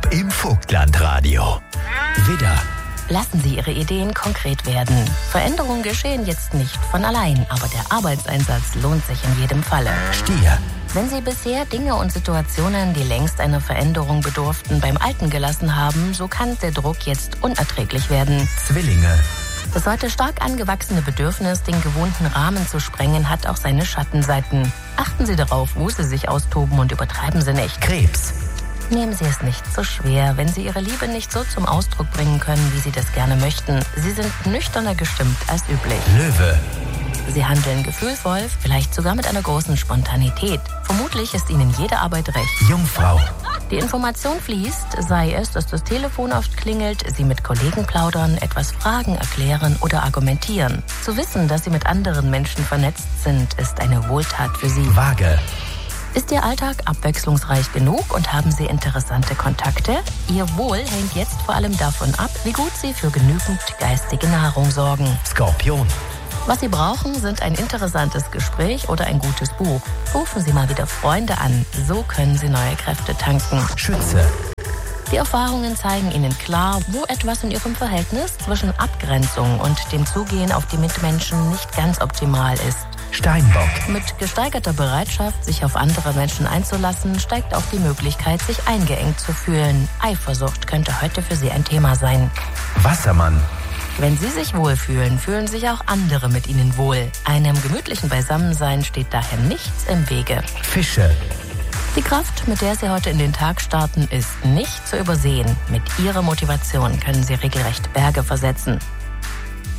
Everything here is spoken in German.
Horoskop im Vogtlandradio. Widder. Lassen Sie Ihre Ideen konkret werden. Veränderungen geschehen jetzt nicht von allein, aber der Arbeitseinsatz lohnt sich in jedem Falle. Stier. Wenn Sie bisher Dinge und Situationen, die längst einer Veränderung bedurften, beim Alten gelassen haben, so kann der Druck jetzt unerträglich werden. Zwillinge. Das heute stark angewachsene Bedürfnis, den gewohnten Rahmen zu sprengen, hat auch seine Schattenseiten. Achten Sie darauf, wo Sie sich austoben und übertreiben Sie nicht. Krebs. Nehmen Sie es nicht so schwer, wenn Sie Ihre Liebe nicht so zum Ausdruck bringen können, wie Sie das gerne möchten. Sie sind nüchterner gestimmt als üblich. Löwe. Sie handeln gefühlvoll, vielleicht sogar mit einer großen Spontanität. Vermutlich ist Ihnen jede Arbeit recht. Jungfrau. Die Information fließt, sei es, dass das Telefon oft klingelt, Sie mit Kollegen plaudern, etwas fragen, erklären oder argumentieren. Zu wissen, dass Sie mit anderen Menschen vernetzt sind, ist eine Wohltat für Sie. Waage. Ist Ihr Alltag abwechslungsreich genug und haben Sie interessante Kontakte? Ihr Wohl hängt jetzt vor allem davon ab, wie gut Sie für genügend geistige Nahrung sorgen. Skorpion. Was Sie brauchen, sind ein interessantes Gespräch oder ein gutes Buch. Rufen Sie mal wieder Freunde an, so können Sie neue Kräfte tanken. Schütze. Die Erfahrungen zeigen Ihnen klar, wo etwas in Ihrem Verhältnis zwischen Abgrenzung und dem Zugehen auf die Mitmenschen nicht ganz optimal ist. Steinbock. Mit gesteigerter Bereitschaft, sich auf andere Menschen einzulassen, steigt auch die Möglichkeit, sich eingeengt zu fühlen. Eifersucht könnte heute für Sie ein Thema sein. Wassermann. Wenn Sie sich wohlfühlen, fühlen sich auch andere mit Ihnen wohl. Einem gemütlichen Beisammensein steht daher nichts im Wege. Fische. Die Kraft, mit der Sie heute in den Tag starten, ist nicht zu übersehen. Mit Ihrer Motivation können Sie regelrecht Berge versetzen.